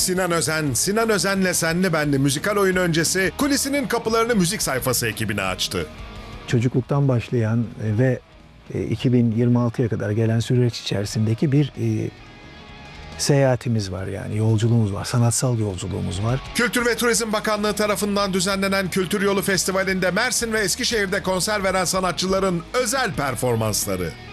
Sinan Özen, Sinan Özen'le Senli Benli müzikal oyun öncesi kulisinin kapılarını müzik sayfası ekibine açtı. Çocukluktan başlayan ve 2026'ya kadar gelen süreç içerisindeki bir seyahatimiz var, yani yolculuğumuz var, sanatsal yolculuğumuz var. Kültür ve Turizm Bakanlığı tarafından düzenlenen Kültür Yolu Festivali'nde Mersin ve Eskişehir'de konser veren sanatçıların özel performansları.